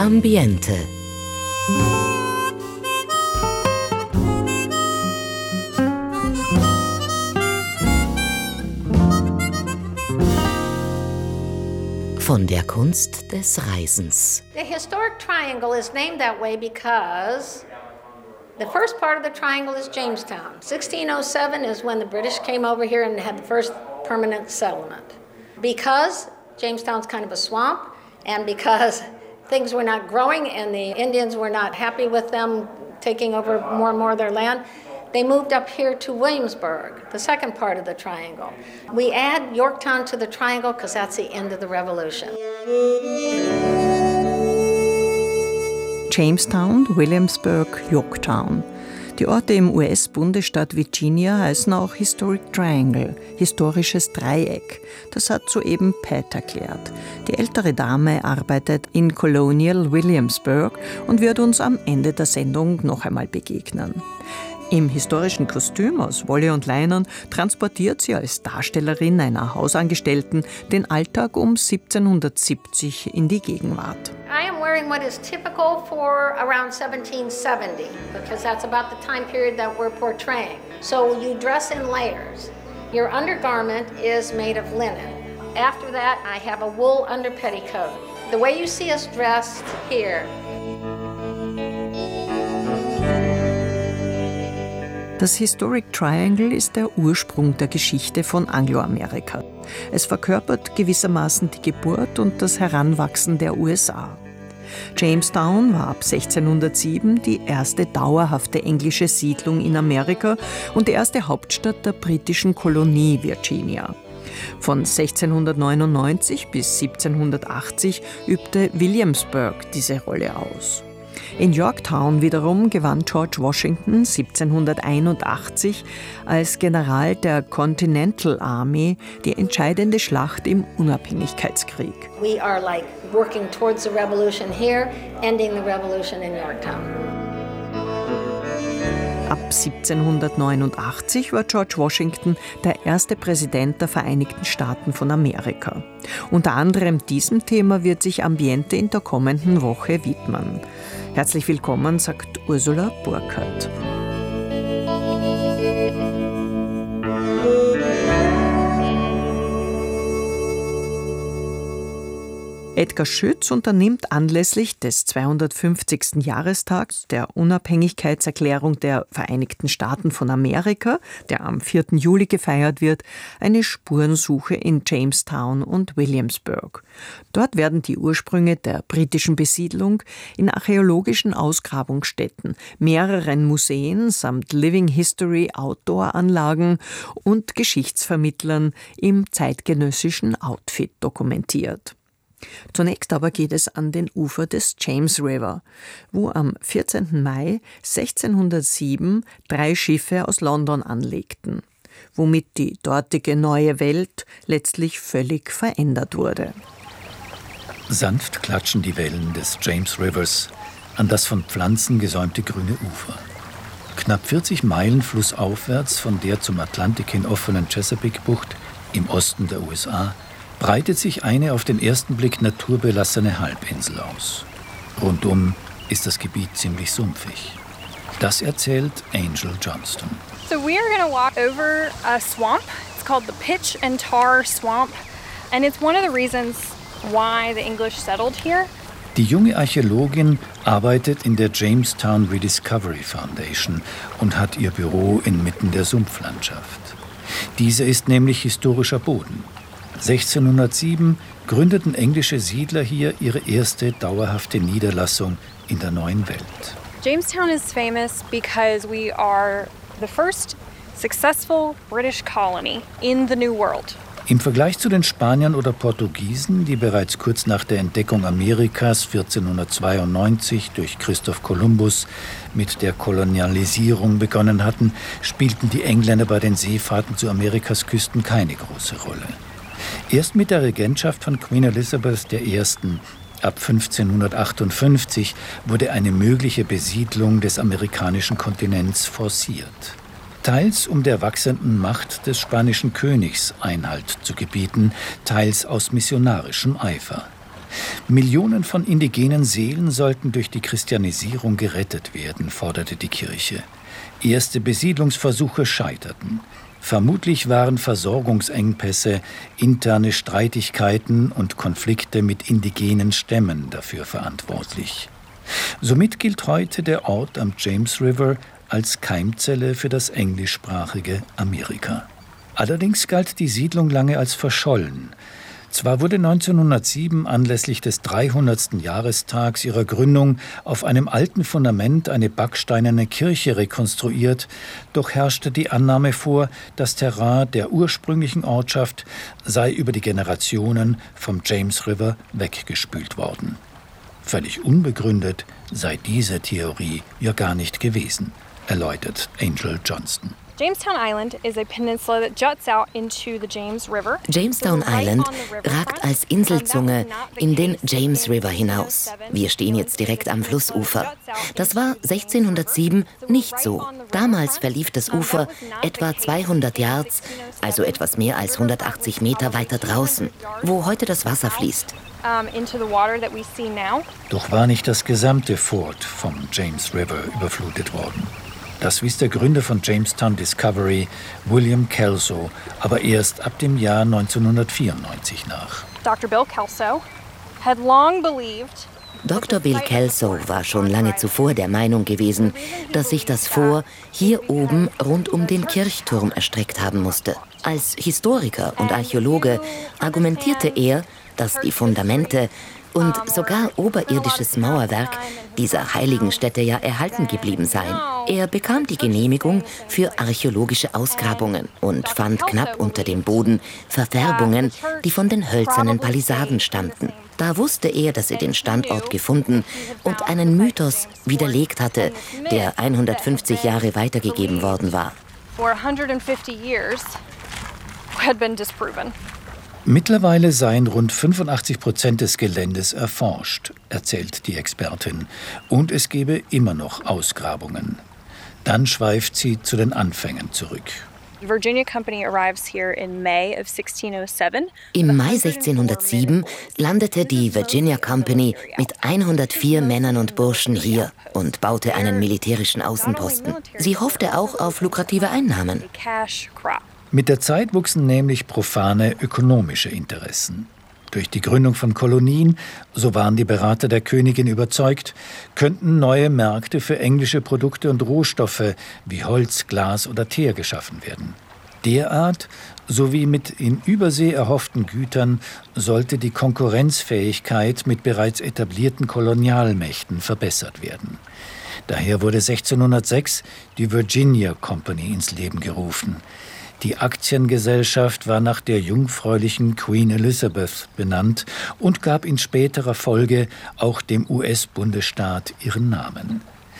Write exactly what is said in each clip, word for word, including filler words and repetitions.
Ambiente. Von der Kunst des Reisens. The historic triangle is named that way because the first part of the triangle is Jamestown. sixteen oh seven is when the British came over here and had the first permanent settlement. Because Jamestown's kind of a swamp, and because things were not growing and the Indians were not happy with them taking over more and more of their land, they moved up here to Williamsburg, the second part of the triangle. We add Yorktown to the triangle because that's the end of the Revolution. Jamestown, Williamsburg, Yorktown. Die Orte im U S-Bundesstaat Virginia heißen auch Historic Triangle, historisches Dreieck. Das hat soeben Pat erklärt. Die ältere Dame arbeitet in Colonial Williamsburg und wird uns am Ende der Sendung noch einmal begegnen. Im historischen Kostüm aus Wolle und Leinen transportiert sie als Darstellerin einer Hausangestellten den Alltag um siebzehnhundertsiebzig in die Gegenwart. I am wearing what is typical for around seventeen seventy, because that's about the time period that we're portraying. So you dress in layers. Your undergarment is made of linen. After that, I have a wool underpetticoat. The way you see us dressed here. Das Historic Triangle ist der Ursprung der Geschichte von Angloamerika. Es verkörpert gewissermaßen die Geburt und das Heranwachsen der U S A. Jamestown war ab sechzehnhundertsieben die erste dauerhafte englische Siedlung in Amerika und die erste Hauptstadt der britischen Kolonie Virginia. Von sechzehnhundertneunundneunzig bis siebzehnhundertachtzig übte Williamsburg diese Rolle aus. In Yorktown wiederum gewann George Washington siebzehnhunderteinundachtzig als General der Continental Army die entscheidende Schlacht im Unabhängigkeitskrieg. We are like working towards the revolution here, ending the revolution in Yorktown. Ab siebzehnhundertneunundachtzig war George Washington der erste Präsident der Vereinigten Staaten von Amerika. Unter anderem diesem Thema wird sich Ambiente in der kommenden Woche widmen. Herzlich willkommen, sagt Ursula Burkhardt. Edgar Schütz unternimmt anlässlich des zweihundertfünfzigsten Jahrestags der Unabhängigkeitserklärung der Vereinigten Staaten von Amerika, der am vierten Juli gefeiert wird, eine Spurensuche in Jamestown und Williamsburg. Dort werden die Ursprünge der britischen Besiedlung in archäologischen Ausgrabungsstätten, mehreren Museen samt Living History Outdoor-Anlagen und Geschichtsvermittlern im zeitgenössischen Outfit dokumentiert. Zunächst aber geht es an den Ufer des James River, wo am vierzehnten Mai sechzehnhundertsieben drei Schiffe aus London anlegten, womit die dortige neue Welt letztlich völlig verändert wurde. Sanft klatschen die Wellen des James Rivers an das von Pflanzen gesäumte grüne Ufer. Knapp vierzig Meilen flussaufwärts von der zum Atlantik hin offenen Chesapeake-Bucht im Osten der U S A breitet sich eine auf den ersten Blick naturbelassene Halbinsel aus. Rundum ist das Gebiet ziemlich sumpfig. Das erzählt Angel Johnston. So we are going to walk over a swamp. It's called the Pitch and Tar Swamp, and it's one of the reasons why the English settled here. Die junge Archäologin arbeitet in der Jamestown Rediscovery Foundation und hat ihr Büro inmitten der Sumpflandschaft. Diese ist nämlich historischer Boden. sechzehnhundertsieben gründeten englische Siedler hier ihre erste dauerhafte Niederlassung in der neuen Welt. Jamestown is famous because we are the first successful British colony in the New World. Im Vergleich zu den Spaniern oder Portugiesen, die bereits kurz nach der Entdeckung Amerikas vierzehnhundertzweiundneunzig durch Christoph Kolumbus mit der Kolonialisierung begonnen hatten, spielten die Engländer bei den Seefahrten zu Amerikas Küsten keine große Rolle. Erst mit der Regentschaft von Queen Elizabeth der Ersten ab fünfzehnhundertachtundfünfzig wurde eine mögliche Besiedlung des amerikanischen Kontinents forciert. Teils um der wachsenden Macht des spanischen Königs Einhalt zu gebieten, teils aus missionarischem Eifer. Millionen von indigenen Seelen sollten durch die Christianisierung gerettet werden, forderte die Kirche. Erste Besiedlungsversuche scheiterten. Vermutlich waren Versorgungsengpässe, interne Streitigkeiten und Konflikte mit indigenen Stämmen dafür verantwortlich. Somit gilt heute der Ort am James River als Keimzelle für das englischsprachige Amerika. Allerdings galt die Siedlung lange als verschollen. Zwar wurde neunzehnhundertsieben anlässlich des dreihundertsten Jahrestags ihrer Gründung auf einem alten Fundament eine backsteinerne Kirche rekonstruiert, doch herrschte die Annahme vor, das Terrain der ursprünglichen Ortschaft sei über die Generationen vom James River weggespült worden. Völlig unbegründet sei diese Theorie ja gar nicht gewesen, erläutert Angel Johnston. Jamestown Island is a peninsula that juts out into the James River. Jamestown Island ragt als Inselzunge in den James River hinaus. Wir stehen jetzt direkt am Flussufer. Das war sechzehnhundertsieben nicht so. Damals verlief das Ufer etwa zweihundert Yards, also etwas mehr als hundertachtzig Meter weiter draußen, wo heute das Wasser fließt. Doch war nicht das gesamte Fort vom James River überflutet worden. Das wies der Gründer von Jamestown Discovery, William Kelso, aber erst ab dem Jahr neunzehnhundertvierundneunzig nach. Doktor Bill Kelso had long believed Doktor Bill Kelso war schon lange zuvor der Meinung gewesen, dass sich das Fort hier oben rund um den Kirchturm erstreckt haben musste. Als Historiker und Archäologe argumentierte er, dass die Fundamente und sogar oberirdisches Mauerwerk dieser heiligen Stätte ja erhalten geblieben seien. Er bekam die Genehmigung für archäologische Ausgrabungen und fand knapp unter dem Boden Verfärbungen, die von den hölzernen Palisaden stammten. Da wusste er, dass er den Standort gefunden und einen Mythos widerlegt hatte, der hundertfünfzig Jahre weitergegeben worden war. Mittlerweile seien rund fünfundachtzig Prozent des Geländes erforscht, erzählt die Expertin, und es gebe immer noch Ausgrabungen. Dann schweift sie zu den Anfängen zurück. Im Mai sechzehnhundertsieben landete die Virginia Company mit hundertvier Männern und Burschen hier und baute einen militärischen Außenposten. Sie hoffte auch auf lukrative Einnahmen. Mit der Zeit wuchsen nämlich profane ökonomische Interessen. Durch die Gründung von Kolonien, so waren die Berater der Königin überzeugt, könnten neue Märkte für englische Produkte und Rohstoffe wie Holz, Glas oder Teer geschaffen werden. Derart, sowie mit in Übersee erhofften Gütern, sollte die Konkurrenzfähigkeit mit bereits etablierten Kolonialmächten verbessert werden. Daher wurde sechzehnhundertsechs die Virginia Company ins Leben gerufen. Die Aktiengesellschaft war nach der jungfräulichen Queen Elizabeth benannt und gab in späterer Folge auch dem U S-Bundesstaat ihren Namen.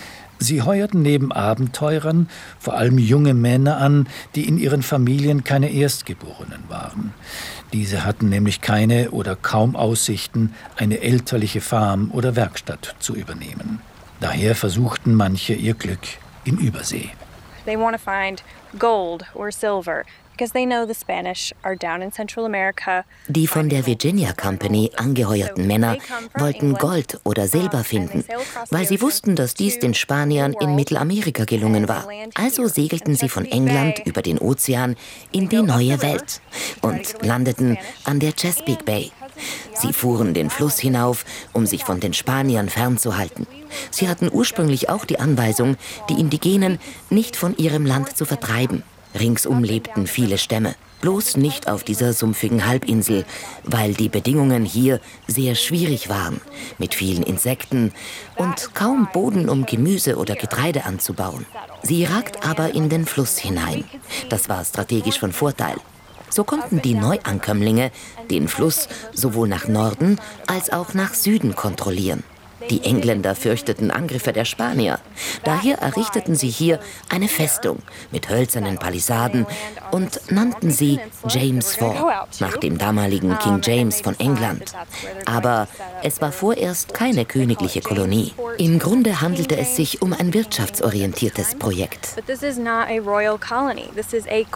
Sie heuerten neben Abenteurern vor allem junge Männer an, die in ihren Familien keine Erstgeborenen waren. Diese hatten nämlich keine oder kaum Aussichten, eine elterliche Farm oder Werkstatt zu übernehmen. Daher versuchten manche ihr Glück in Übersee. They want to find gold or silver because they know the Spanish are down in Central America. Die von der Virginia Company angeheuerten Männer wollten Gold oder Silber finden, weil sie wussten, dass dies den Spaniern in Mittelamerika gelungen war. Also segelten sie von England über den Ozean in die neue Welt und landeten an der Chesapeake Bay. Sie fuhren den Fluss hinauf, um sich von den Spaniern fernzuhalten. Sie hatten ursprünglich auch die Anweisung, die Indigenen nicht von ihrem Land zu vertreiben. Ringsum lebten viele Stämme, bloß nicht auf dieser sumpfigen Halbinsel, weil die Bedingungen hier sehr schwierig waren, mit vielen Insekten und kaum Boden, um Gemüse oder Getreide anzubauen. Sie ragt aber in den Fluss hinein. Das war strategisch von Vorteil. So konnten die Neuankömmlinge den Fluss sowohl nach Norden als auch nach Süden kontrollieren. Die Engländer fürchteten Angriffe der Spanier. Daher errichteten sie hier eine Festung mit hölzernen Palisaden und nannten sie James Fort, nach dem damaligen King James von England. Aber es war vorerst keine königliche Kolonie. Im Grunde handelte es sich um ein wirtschaftsorientiertes Projekt.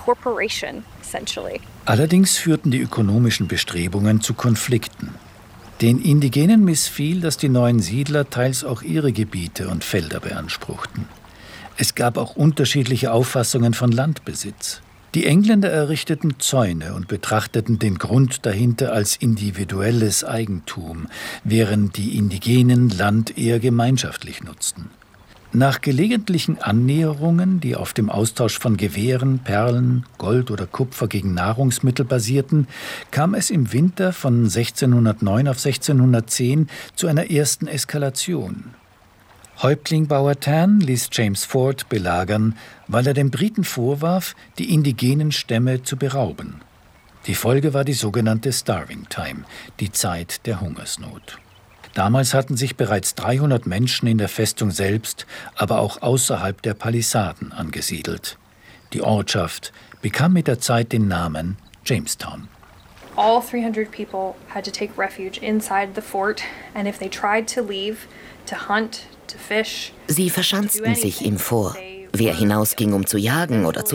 Allerdings führten die ökonomischen Bestrebungen zu Konflikten. Den Indigenen missfiel, dass die neuen Siedler teils auch ihre Gebiete und Felder beanspruchten. Es gab auch unterschiedliche Auffassungen von Landbesitz. Die Engländer errichteten Zäune und betrachteten den Grund dahinter als individuelles Eigentum, während die Indigenen Land eher gemeinschaftlich nutzten. Nach gelegentlichen Annäherungen, die auf dem Austausch von Gewehren, Perlen, Gold oder Kupfer gegen Nahrungsmittel basierten, kam es im Winter von sechzehnhundertneun auf sechzehnhundertzehn zu einer ersten Eskalation. Häuptling Powhatan ließ James Fort belagern, weil er den Briten vorwarf, die indigenen Stämme zu berauben. Die Folge war die sogenannte Starving Time, die Zeit der Hungersnot. Damals hatten sich bereits dreihundert Menschen in der Festung selbst, aber auch außerhalb der Palisaden angesiedelt. Die Ortschaft bekam mit der Zeit den Namen Jamestown. All three hundred people had to take refuge inside the fort, and if they tried to leave, to hunt, to fish, Sie verschanzten sich im Fort. Wer hinausging, um zu jagen oder zu